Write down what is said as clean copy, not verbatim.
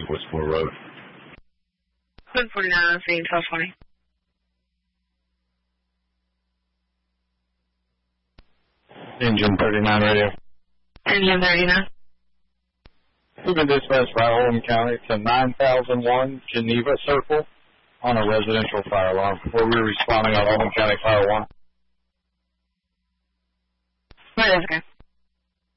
Westmore Road. 149, seeing 1220. Engine 39 radio. Engine 39. We've been dispatched by Oldham County to 9001 Geneva Circle on a residential fire alarm where we're responding on Oldham County Fire 1. What is it?